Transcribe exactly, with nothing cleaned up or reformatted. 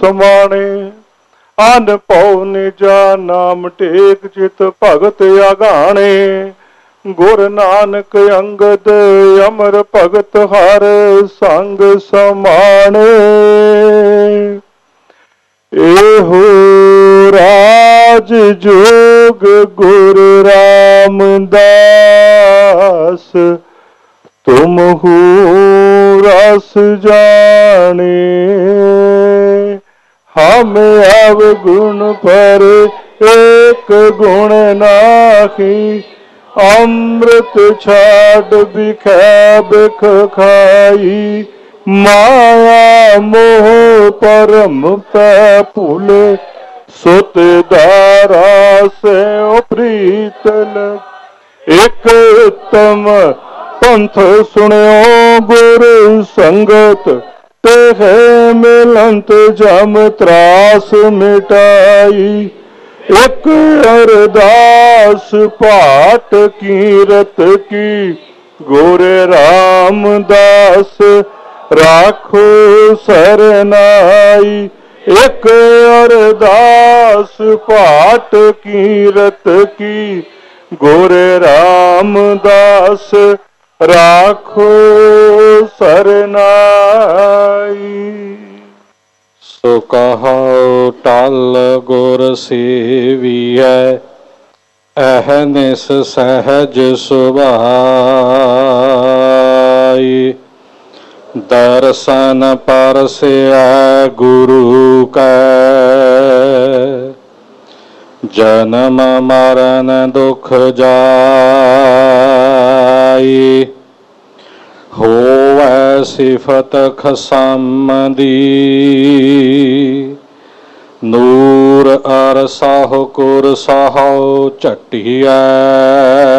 समाने। अन पौ निजा नाम टेक चित भगत आगाने। गुर नानक अंगद अमर भगत हर संग समाने। एहो राज जोग गुर रामदास तुम हू रस जाने। हम अवगुण पर एक गुण नाखी। अमृत छाड़ बिखै बिख खाई। माया मोह परम पै भूले। सुत दारा से प्रीतल। एक उत्तम पंथ सुनियो गुर संगत। तेह मिलंत जम त्रास मिटाई। एक अरदास पाठ कीरत की। गुर रामदास राखो सरनाई। एक अरदास पाठ कीरत की। गुर रामदास राखो सरनाई। सो कहो टल गुर सेवियै। अहनिस सहज सुभाई। दर्शन परसिया गुरु कै। जन्म मरण दुख जाई। होवै सिफत खसमदी। नूर अर साहो कुर साहो चटिया।